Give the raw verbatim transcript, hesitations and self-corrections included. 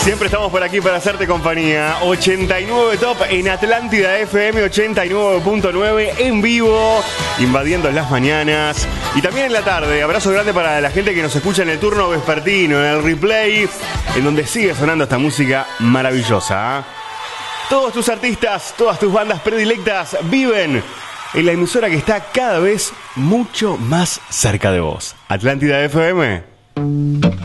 Siempre estamos por aquí para hacerte compañía. ochenta y nueve Top en Atlántida F M ochenta y nueve punto nueve en vivo, invadiendo las mañanas y también en la tarde. Abrazo grande para la gente que nos escucha en el turno vespertino, en el replay, en donde sigue sonando esta música maravillosa. Todos tus artistas, todas tus bandas predilectas viven en la emisora que está cada vez mucho más cerca de vos. Atlántida F M.